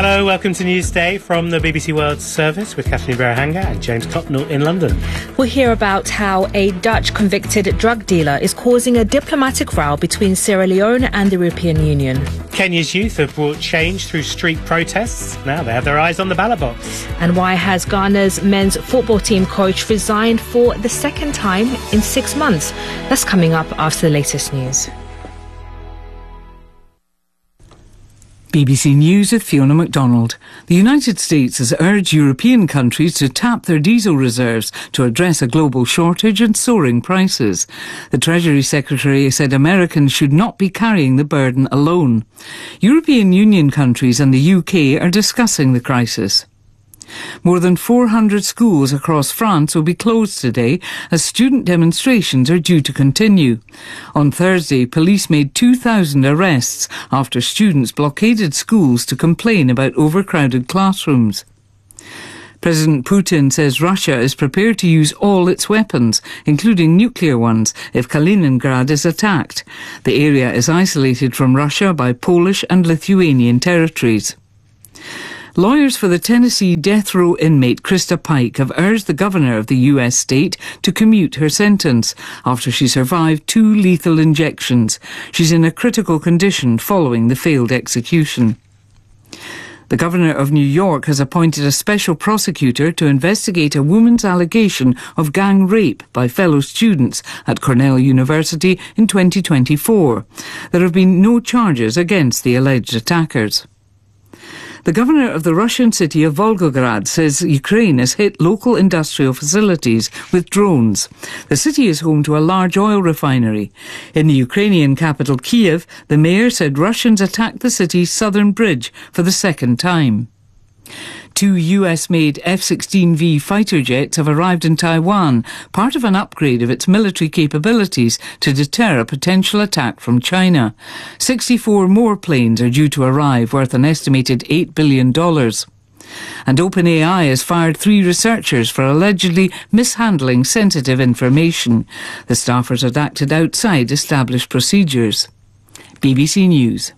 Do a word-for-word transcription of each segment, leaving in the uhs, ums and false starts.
Hello, welcome to Newsday from the B B C World Service with Kathleen Berahanga and James Copnell in London. We'll hear about how a Dutch convicted drug dealer is causing a diplomatic row between Sierra Leone and the European Union. Kenya's youth have brought change through street protests. Now they have their eyes on the ballot box. And why has Ghana's men's football team coach resigned for the second time in six months? That's coming up after the latest news. B B C News with Fiona MacDonald. The United States has urged European countries to tap their diesel reserves to address a global shortage and soaring prices. The Treasury Secretary said Americans should not be carrying the burden alone. European Union countries and the U K are discussing the crisis. More than four hundred schools across France will be closed today as student demonstrations are due to continue. On Thursday, police made two thousand arrests after students blockaded schools to complain about overcrowded classrooms. President Putin says Russia is prepared to use all its weapons, including nuclear ones, if Kaliningrad is attacked. The area is isolated from Russia by Polish and Lithuanian territories. Lawyers for the Tennessee death row inmate Krista Pike have urged the governor of the U S state to commute her sentence after she survived two lethal injections. She's in a critical condition following the failed execution. The governor of New York has appointed a special prosecutor to investigate a woman's allegation of gang rape by fellow students at Cornell University in twenty twenty-four. There have been no charges against the alleged attackers. The governor of the Russian city of Volgograd says Ukraine has hit local industrial facilities with drones. The city is home to a large oil refinery. In the Ukrainian capital Kiev, the mayor said Russians attacked the city's southern bridge for the second time. Two U S-made F sixteen V fighter jets have arrived in Taiwan, part of an upgrade of its military capabilities to deter a potential attack from China. sixty-four more planes are due to arrive, worth an estimated eight billion dollars. And OpenAI has fired three researchers for allegedly mishandling sensitive information. The staffers had acted outside established procedures. B B C News.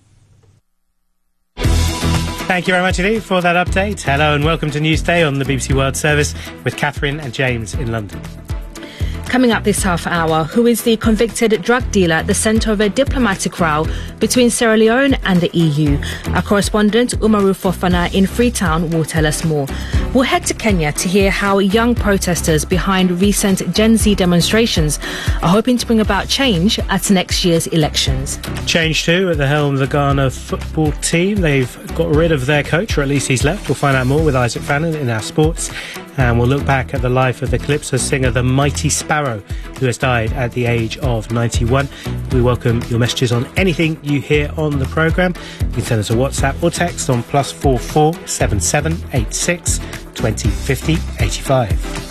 Thank you very much indeed for that update. Hello and welcome to Newsday on the B B C World Service with Catherine and James in London. Coming up this half hour, who is the convicted drug dealer at the centre of a diplomatic row between Sierra Leone and the E U? Our correspondent Umaru Fofana in Freetown will tell us more. We'll head to Kenya to hear how young protesters behind recent Gen Z demonstrations are hoping to bring about change at next year's elections. Change too at the helm of the Ghana football team. They've got rid of their coach, or at least he's left. We'll find out more with Isaac Fannin in our sports. And we'll look back at the life of the Calypso singer, the Mighty Sparrow, who has died at the age of ninety-one. We welcome your messages on anything you hear on the programme. You can send us a WhatsApp or text on plus four four seven seven eight six twenty fifty eighty-five.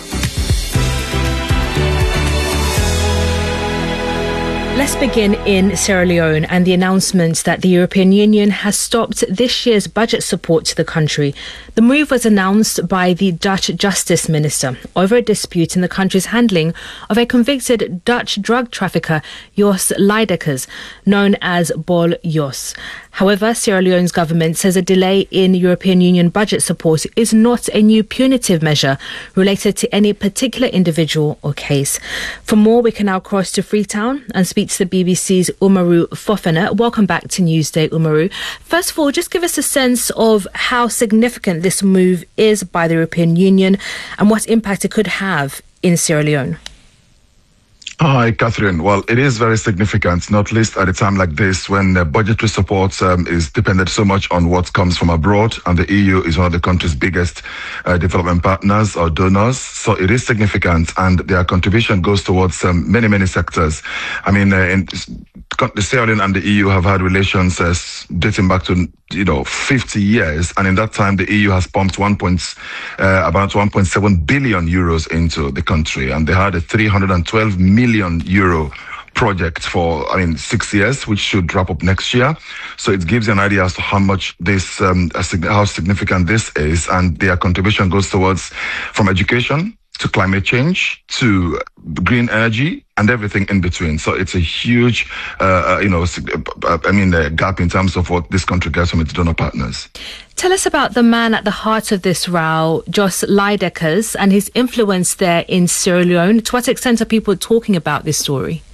Let's begin in Sierra Leone and the announcement that the European Union has stopped this year's budget support to the country. The move was announced by the Dutch Justice Minister over a dispute in the country's handling of a convicted Dutch drug trafficker, Jos Leidekers, known as Bol Jos. However, Sierra Leone's government says a delay in European Union budget support is not a new punitive measure related to any particular individual or case. For more, we can now cross to Freetown and speak to the B B C's Umaru Fofana. Welcome back to Newsday, Umaru. First of all, just give us a sense of how significant this move is by the European Union and what impact it could have in Sierra Leone. Hi, Catherine. Well, it is very significant, not least at a time like this when uh, budgetary support um, is dependent so much on what comes from abroad, and the E U is one of the country's biggest uh, development partners or donors. So it is significant, and their contribution goes towards um, many, many sectors. I mean, uh, in, the Sierra Leone and the E U have had relations uh, dating back to, you know, fifty years, and in that time, the E U has pumped one point, uh, about one point seven billion euros into the country, and they had a three hundred twelve million euro project for, I mean, six years, which should wrap up next year. So it gives you an idea as to how much this, um, how significant this is, and their contribution goes towards from education, to climate change, to green energy, and everything in between. So it's a huge, uh, you know, I mean, a gap in terms of what this country gets from its donor partners. Tell us about the man at the heart of this row, Jos Lydekkers, and his influence there in Sierra Leone. To what extent are people talking about this story?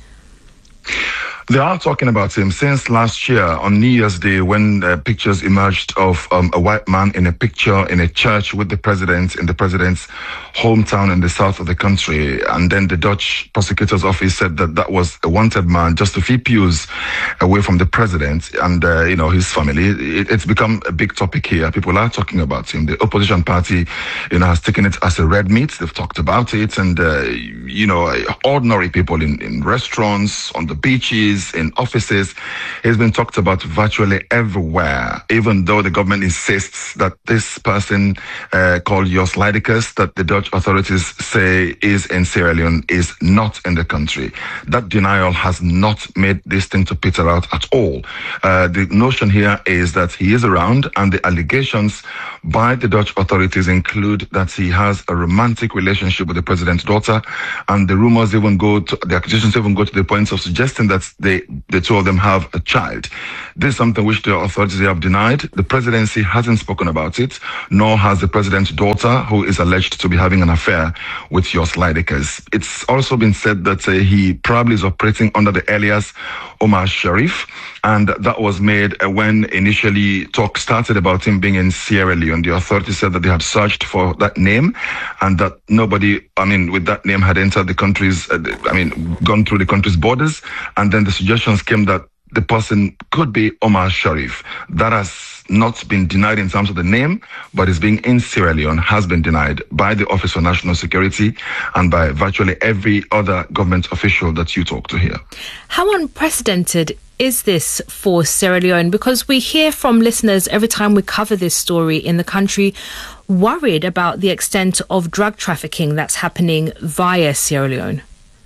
They are talking about him since last year on New Year's Day, when uh, pictures emerged of um, a white man in a picture in a church with the president in the president's hometown in the south of the country. And then the Dutch prosecutor's office said that that was a wanted man just a few pews away from the president and, uh, you know, his family. It, it's become a big topic here. People are talking about him. The opposition party, you know, has taken it as a red meat. They've talked about it. And, uh, you know, ordinary people in, in restaurants, on the beaches, in offices, he's been talked about virtually everywhere, even though the government insists that this person uh, called Jos Lydekkers, that the Dutch authorities say is in Sierra Leone, is not in the country. That denial has not made this thing to peter out at all. Uh, the notion here is that he is around, and the allegations by the Dutch authorities include that he has a romantic relationship with the president's daughter, and the rumors even go to, the accusations even go to the point of suggesting that they the two of them have a child. This is something which the authorities have denied. The presidency hasn't spoken about it, nor has the president's daughter, who is alleged to be having an affair with Jos Lydekkers. It's also been said that uh, he probably is operating under the alias Omar Sharif, and that was made uh, when initially talk started about him being in Sierra Leone. The authorities said that they had searched for that name, and that nobody, I mean, with that name had entered the country's, uh, I mean, gone through the country's borders, and then the suggestions came that the person could be Omar Sharif. That has not been denied in terms of the name, but his being in Sierra Leone has been denied by the Office for National Security and by virtually every other government official that you talk to here. How unprecedented is this for Sierra Leone? Because we hear from listeners every time we cover this story in the country, worried about the extent of drug trafficking that's happening via Sierra Leone.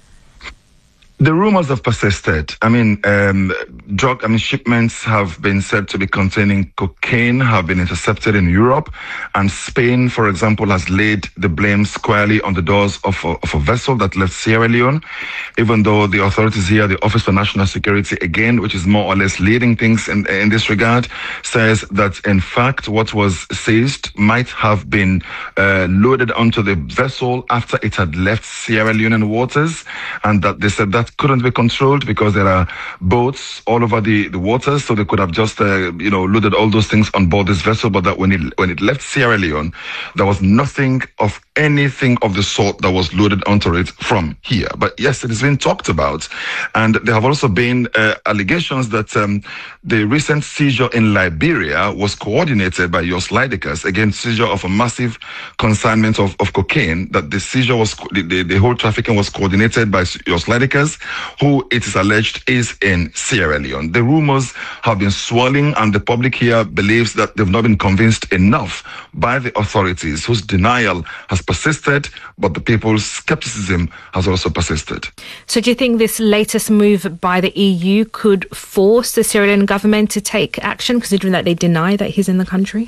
The rumors have persisted. I mean, um, drug, I mean, shipments have been said to be containing cocaine, have been intercepted in Europe. And Spain, for example, has laid the blame squarely on the doors of a, of a vessel that left Sierra Leone, even though the authorities here, the Office for National Security, again, which is more or less leading things in, in this regard, says that, in fact, what was seized might have been uh, loaded onto the vessel after it had left Sierra Leonean waters, and that they said that couldn't be controlled because there are boats all over the, the waters, so they could have just, uh, you know, loaded all those things on board this vessel, but that when it, when it left Sierra Leone, there was nothing of anything of the sort that was loaded onto it from here. But yes, it has been talked about, and there have also been uh, allegations that um, the recent seizure in Liberia was coordinated by Jos Lydekkers, again, seizure of a massive consignment of, of cocaine, that the seizure was, the, the, the whole trafficking was coordinated by Jos Lydekkers, who it is alleged is in Sierra Leone. The rumors have been swirling, and the public here believes that they've not been convinced enough by the authorities, whose denial has persisted, but the people's skepticism has also persisted. So do you think this latest move by the E U could force the Sierra Leone government to take action, considering that they deny that he's in the country?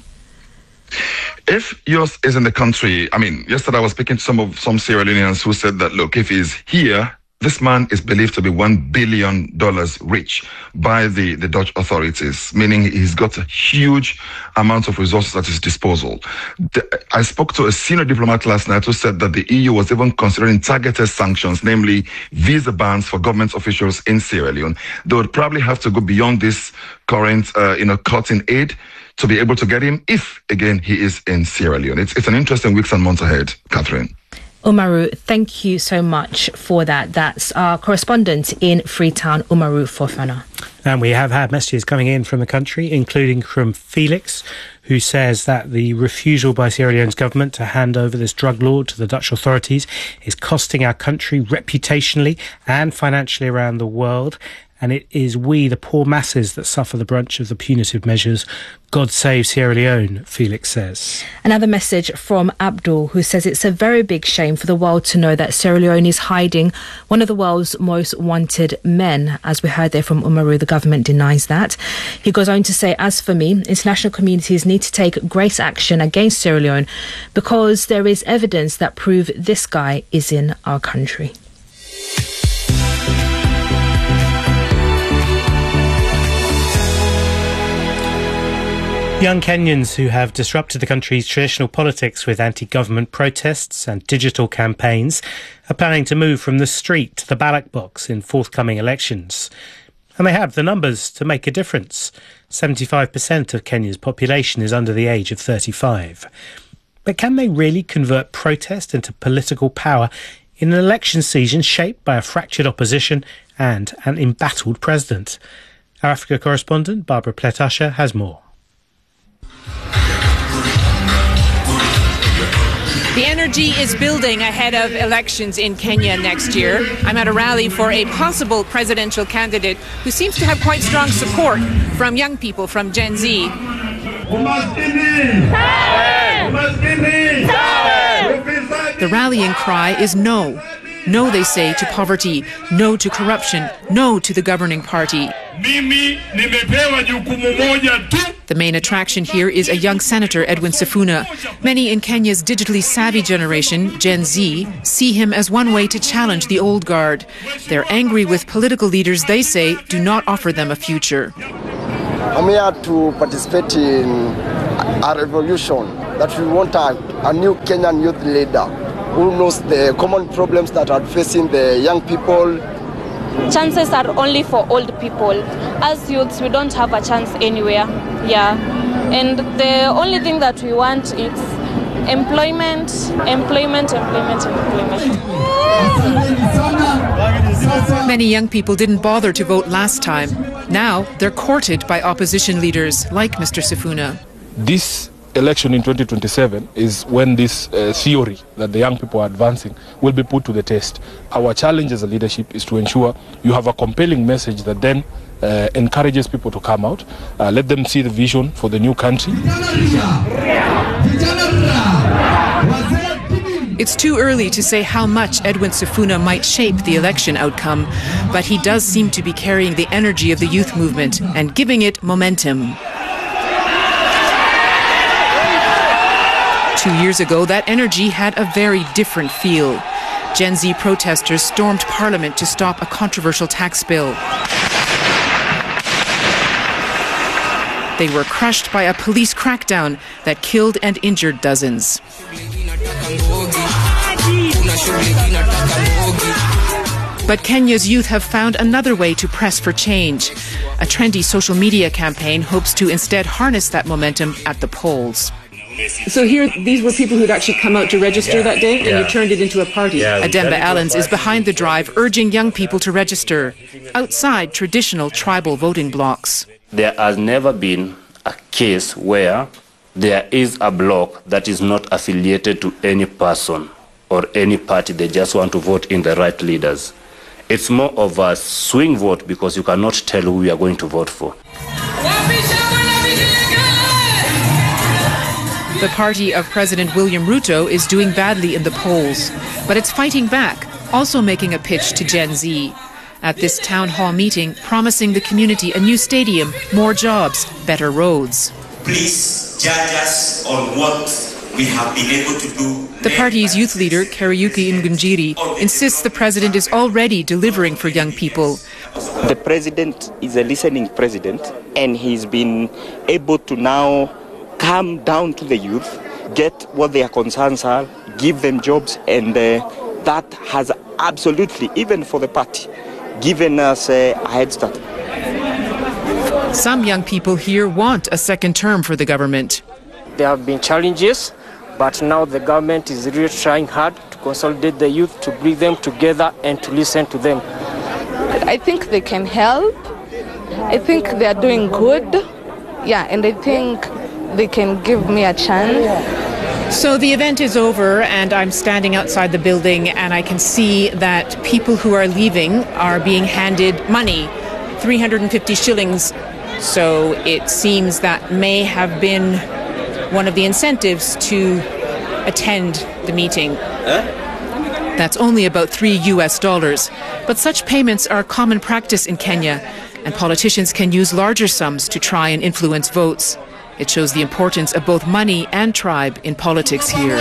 If Jos is in the country, I mean, yesterday I was speaking to some of some Sierra Leoneans who said that, look, if he's here, this man is believed to be one billion dollars rich by the, the Dutch authorities, meaning he's got a huge amount of resources at his disposal. The, I spoke to a senior diplomat last night who said that the E U was even considering targeted sanctions, namely visa bans for government officials in Sierra Leone. They would probably have to go beyond this current, uh, you know, cutting aid to be able to get him if, again, he is in Sierra Leone. It's, it's an interesting weeks and months ahead, Catherine. Umaru, thank you so much for that. That's our correspondent in Freetown, Umaru Fofana. And we have had messages coming in from the country, including from Felix, who says that the refusal by Sierra Leone's government to hand over this drug lord to the Dutch authorities is costing our country reputationally and financially around the world. and it is we, the poor masses, that suffer the brunt of the punitive measures. God save Sierra Leone, Felix says. Another message from Abdul, who says it's a very big shame for the world to know that Sierra Leone is hiding one of the world's most wanted men. As we heard there from Umaru, the government denies that. He goes on to say, as for me, international communities need to take great action against Sierra Leone because there is evidence that prove this guy is in our country. Young Kenyans who have disrupted the country's traditional politics with anti-government protests and digital campaigns are planning to move from the street to the ballot box in forthcoming elections. And they have the numbers to make a difference. seventy-five percent of Kenya's population is under the age of thirty-five. But can they really convert protest into political power in an election season shaped by a fractured opposition and an embattled president? Our Africa correspondent, Barbara Pletasha, has more. The energy is building ahead of elections in Kenya next year. I'm at a rally for a possible presidential candidate who seems to have quite strong support from young people, from Gen Z. The rallying cry is no. No, they say, to poverty. No to corruption. No to the governing party. The main attraction here is a young senator, Edwin Sifuna. Many in Kenya's digitally savvy generation, Gen Z, see him as one way to challenge the old guard. They're angry with political leaders they say do not offer them a future. I'm here to participate in a revolution that we want a, a new Kenyan youth leader who knows the common problems that are facing the young people. Chances are only for old people. As youths, we don't have a chance anywhere. Yeah. And the only thing that we want is employment, employment, employment, employment. Many young people didn't bother to vote last time. Now they're courted by opposition leaders like Mister Sifuna. This election in twenty twenty-seven is when this uh, theory that the young people are advancing will be put to the test. Our challenge as a leadership is to ensure you have a compelling message that then uh, encourages people to come out, uh, let them see the vision for the new country. It's too early to say how much Edwin Sifuna might shape the election outcome, but he does seem to be carrying the energy of the youth movement and giving it momentum. Two years ago, that energy had a very different feel. Gen Z protesters stormed Parliament to stop a controversial tax bill. They were crushed by a police crackdown that killed and injured dozens. But Kenya's youth have found another way to press for change. A trendy social media campaign hopes to instead harness that momentum at the polls. So here, these were people who'd actually come out to register yeah, that day, and yeah. you turned it into a party. Yeah, Ademba Allens is behind the drive, urging young people to register outside traditional tribal voting blocks. There has never been a case where there is a bloc that is not affiliated to any person or any party. They just want to vote in the right leaders. It's more of a swing vote because you cannot tell who you are going to vote for. The party of President William Ruto is doing badly in the polls, but it's fighting back, also making a pitch to Gen Z. At this town hall meeting, promising the community a new stadium, more jobs, better roads. Please judge us on what we have been able to do. The party's youth leader, Kariuki Ngunjiri, insists the president is already delivering for young people. The president is a listening president, and he's been able to now come down to the youth, get what their concerns are, give them jobs, and uh, that has absolutely, even for the party, given us uh, a head start. Some young people here want a second term for the government. There have been challenges, but now the government is really trying hard to consolidate the youth, to bring them together and to listen to them. I think they can help. I think they are doing good. Yeah, and I think they can give me a chance. So the event is over and I'm standing outside the building and I can see that people who are leaving are being handed money. three hundred fifty shillings. So it seems that may have been one of the incentives to attend the meeting. Huh? That's only about three U S dollars. But such payments are common practice in Kenya, and politicians can use larger sums to try and influence votes. It shows the importance of both money and tribe in politics here.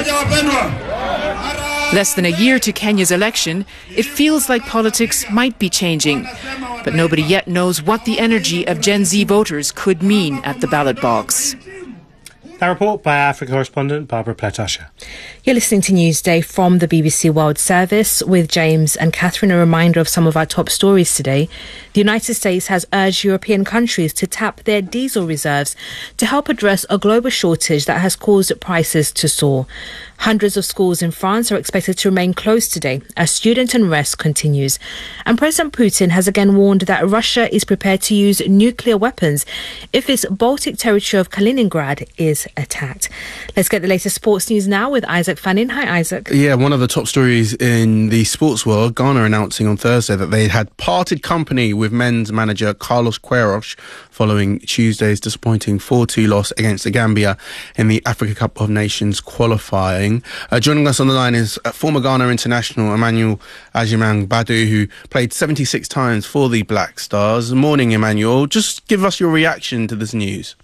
Less than a year to Kenya's election, it feels like politics might be changing. But nobody yet knows what the energy of Gen Z voters could mean at the ballot box. That report by Africa correspondent Barbara Platasha. You're listening to Newsday from the B B C World Service with James and Catherine. A reminder of some of our top stories today. The United States has urged European countries to tap their diesel reserves to help address a global shortage that has caused prices to soar. Hundreds of schools in France are expected to remain closed today as student unrest continues. And President Putin has again warned that Russia is prepared to use nuclear weapons if its Baltic territory of Kaliningrad is attacked. Let's get the latest sports news now with Isaac Fannin. Hi, Isaac. Yeah, one of the top stories in the sports world, Ghana announcing on Thursday that they had parted company with men's manager Carlos Queiroz following Tuesday's disappointing four two loss against the Gambia in the Africa Cup of Nations qualifying. Uh, joining us on the line is uh, former Ghana international Emmanuel Agyemang Badu, who played seventy-six times for the Black Stars. Morning, Emmanuel. Just give us your reaction to this news.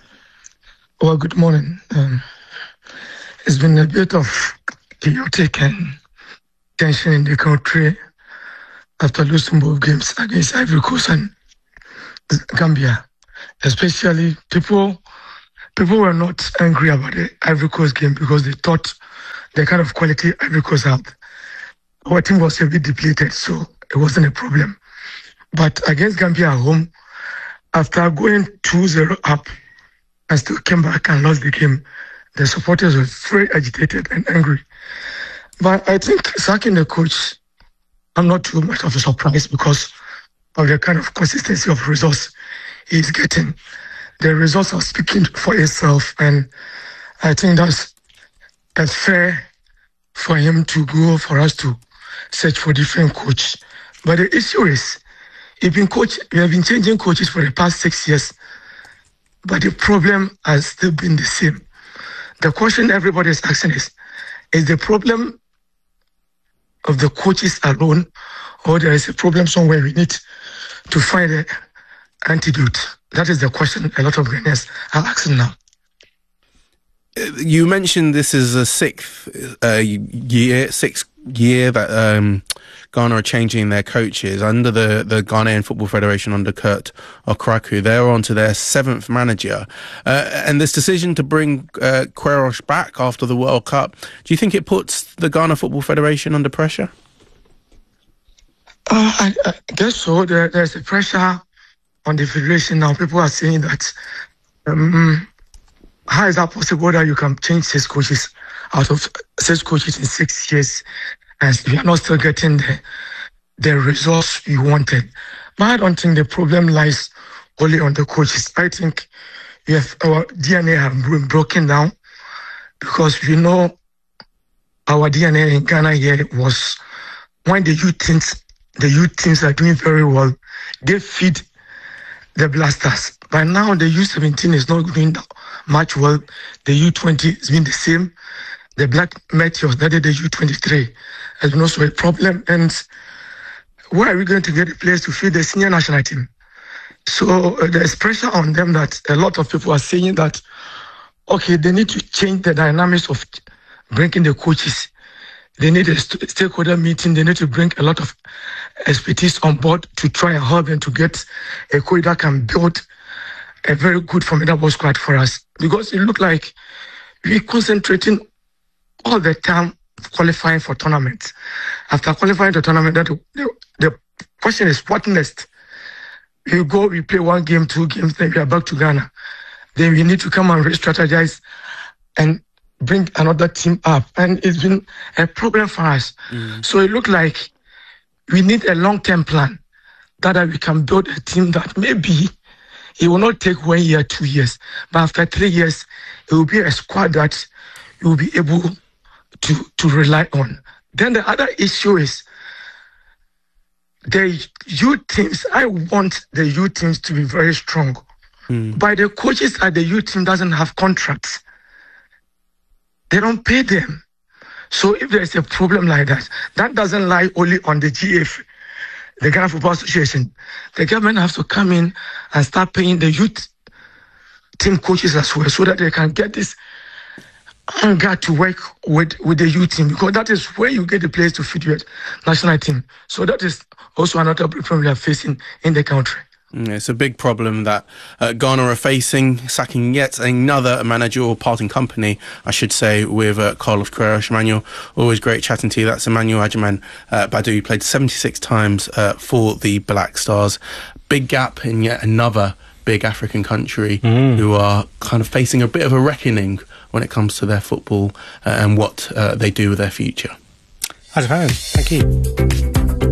Well, good morning. Um, it's been a bit of chaotic and tension in the country after losing both games against Ivory Coast and Gambia. Especially people, people were not angry about the Ivory Coast game because they thought the kind of quality Ivory Coast had. Our team was a bit depleted, so it wasn't a problem. But against Gambia at home, after going two zero up, and still came back and lost the game, the supporters were very agitated and angry. But I think sacking the coach, I'm not too much of a surprise because of the kind of consistency of results he's getting. The results are speaking for itself, and I think that's, that's fair for him to go for us to search for different coach. But the issue is, he's been coach, we have been changing coaches for the past six years, but the problem has still been the same. The question everybody is asking is, is the problem of the coaches alone, or there is a problem somewhere we need to find an antidote? That is the question a lot of Ghanaians are asking now. You mentioned this is a sixth uh, year, sixth year that um, Ghana are changing their coaches under the, the Ghanaian Football Federation under Kurt Okraku. They're on to their seventh manager. Uh, and this decision to bring uh, Queiroz back after the World Cup, do you think it puts the Ghana Football Federation under pressure? Uh, I, I guess so. There, there's a pressure on the federation now. People are saying that um, how is that possible that you can change six coaches out of six coaches in six years and you are not still getting the, the results you wanted? But I don't think the problem lies only on the coaches. I think we have, our D N A have been broken down because we know our D N A in Ghana here was when the youth teams, the youth teams are doing very well, they feed the Blasters. By now, the U seventeen is not doing much well. The U twenty has been the same. The Black Meteors, that is the U twenty-three, has been also a problem. And where are we going to get the players to feed the senior national team? So uh, there's pressure on them that a lot of people are saying that, okay, they need to change the dynamics of bringing the coaches. They need a st- stakeholder meeting. They need to bring a lot of expertise on board to try and help them to get a coach that can build a very good formidable squad for us. Because it looked like we're concentrating all the time qualifying for tournaments. After qualifying to tournament, that the, the question is, what next? We go, we play one game, two games, then we are back to Ghana. Then we need to come and re-strategize and bring another team up. And it's been a problem for us. Mm. So it looked like we need a long-term plan that we can build a team that maybe it will not take one year, two years, but after three years, it will be a squad that you will be able to, to rely on. Then the other issue is the youth teams, I want the youth teams to be very strong. Mm. But the coaches at the youth team doesn't have contracts. They don't pay them. So if there's a problem like that, that doesn't lie only on the G F, the Ghana Football Association. The government has to come in and start paying the youth team coaches as well, so that they can get this anger to work with, with the youth team, because that is where you get the players to fit your national team. So that is also another problem we are facing in the country. It's a big problem that uh, Ghana are facing, sacking yet another manager or parting company, I should say, with uh, Carlos Queiroz. Emmanuel, always great chatting to you. That's Emmanuel Agyemang uh, Badu. He played seventy-six times uh, for the Black Stars. Big gap in yet another big African country mm. who are kind of facing a bit of a reckoning when it comes to their football uh, and what uh, they do with their future. Thank you.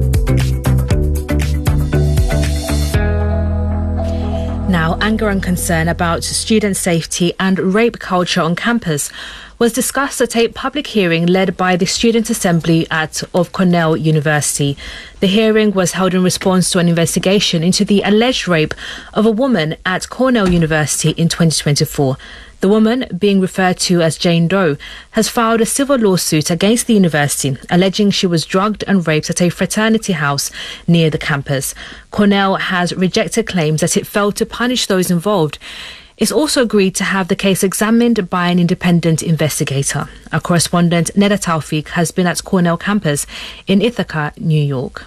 Now, anger and concern about student safety and rape culture on campus was discussed at a public hearing led by the Student Assembly at of Cornell University. The hearing was held in response to an investigation into the alleged rape of a woman at Cornell University in twenty twenty-four. The woman, being referred to as Jane Doe, has filed a civil lawsuit against the university, alleging she was drugged and raped at a fraternity house near the campus. Cornell has rejected claims that it failed to punish those involved. It's also agreed to have the case examined by an independent investigator. Our correspondent, Neda Taufik, has been at Cornell campus in Ithaca, New York.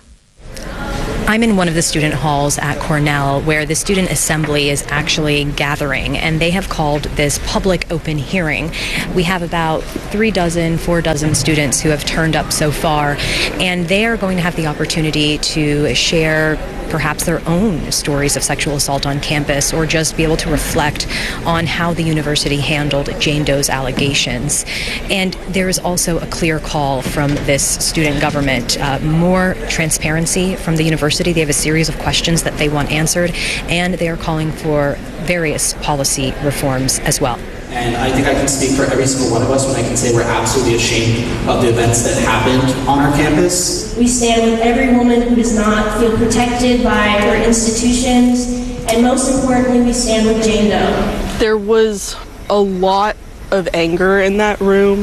I'm in one of the student halls at Cornell where the Student Assembly is actually gathering, and they have called this public open hearing. We have about three dozen, four dozen students who have turned up so far, and they are going to have the opportunity to share perhaps their own stories of sexual assault on campus, or just be able to reflect on how the university handled Jane Doe's allegations. And there is also a clear call from this student government, uh, more transparency from the university. They have a series of questions that they want answered, and they are calling for various policy reforms as well. And I think I can speak for every single one of us when I can say we're absolutely ashamed of the events that happened on our campus. We stand with every woman who does not feel protected by her institutions, and most importantly, we stand with Jane Doe. There was a lot of anger in that room.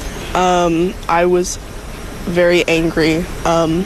Um, I was very angry. Um,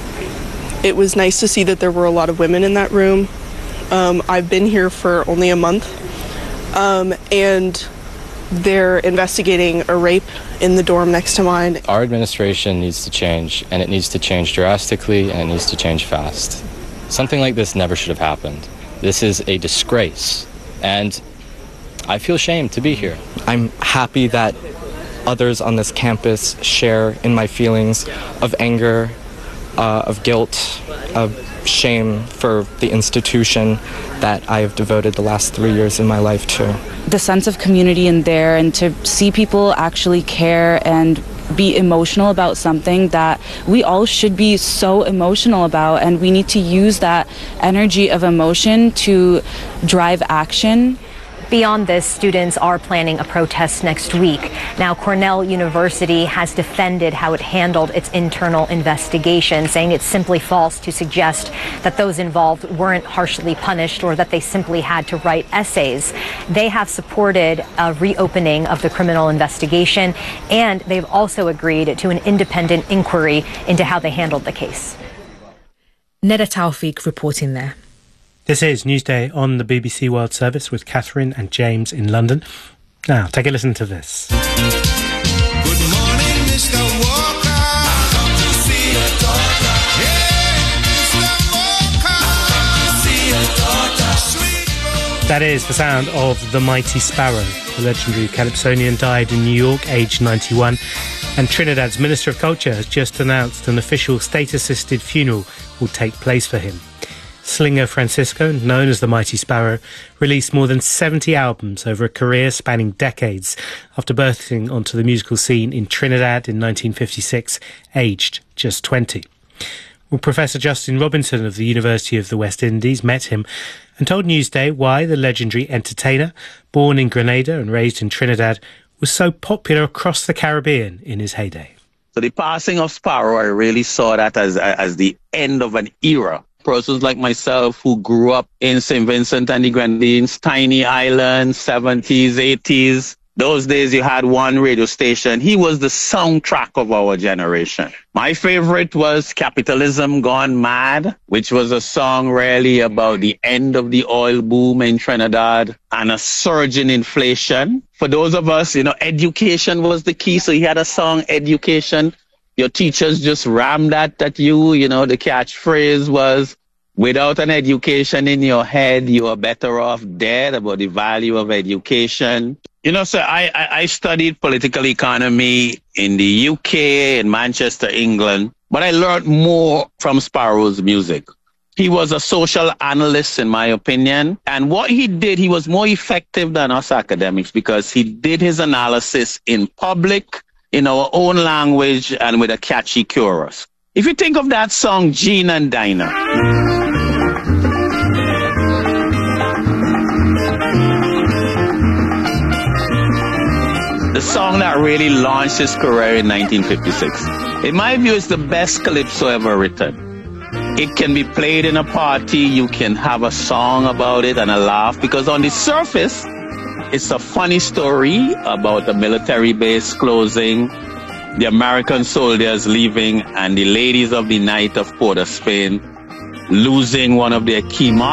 it was nice to see that there were a lot of women in that room. Um, I've been here for only a month. Um, and they're investigating a rape in the dorm next to mine. Our administration needs to change, and it needs to change drastically, and it needs to change fast. Something like this never should have happened. This is a disgrace, and I feel ashamed to be here. I'm happy that others on this campus share in my feelings of anger, uh, of guilt, of shame for the institution that I have devoted the last three years of my life to. The sense of community in there, and to see people actually care and be emotional about something that we all should be so emotional about, and we need to use that energy of emotion to drive action. Beyond this, students are planning a protest next week. Now, Cornell University has defended how it handled its internal investigation, saying it's simply false to suggest that those involved weren't harshly punished or that they simply had to write essays. They have supported a reopening of the criminal investigation, and they've also agreed to an independent inquiry into how they handled the case. Neda Taufik reporting there. This is Newsday on the B B C World Service with Catherine and James in London. Now, take a listen to this. Good morning, Mister Walker. I've come to see your daughter. Yeah, Mister Walker. I've come to see your daughter. Sweet. That is the sound of the Mighty Sparrow. The legendary Calypsonian died in New York, aged ninety-one. And Trinidad's Minister of Culture has just announced an official state-assisted funeral will take place for him. Slinger Francisco, known as the Mighty Sparrow, released more than seventy albums over a career spanning decades after bursting onto the musical scene in Trinidad in nineteen fifty-six, aged just twenty. Well, Professor Justin Robinson of the University of the West Indies met him and told Newsday why the legendary entertainer, born in Grenada and raised in Trinidad, was so popular across the Caribbean in his heyday. So the passing of Sparrow, I really saw that as as the end of an era. Persons like myself who grew up in Saint Vincent and the Grenadines, tiny island, seventies, eighties. Those days you had one radio station. He was the soundtrack of our generation. My favorite was Capitalism Gone Mad, which was a song really about the end of the oil boom in Trinidad and a surge in inflation. For those of us, you know, education was the key. So he had a song, Education. Your teachers just rammed that at you. You know, the catchphrase was, without an education in your head, you are better off dead, about the value of education. You know, sir, I, I, I studied political economy in the U K, in Manchester, England, but I learned more from Sparrow's music. He was a social analyst, in my opinion, and what he did, he was more effective than us academics because he did his analysis in public, in our own language, and with a catchy chorus. If you think of that song, Gene and Dinah. The song that really launched his career in nineteen fifty-six. In my view, it's the best calypso ever written. It can be played in a party, you can have a song about it and a laugh, because on the surface, it's a funny story about the military base closing, the American soldiers leaving, and the ladies of the night of Port of Spain losing one of their key markers.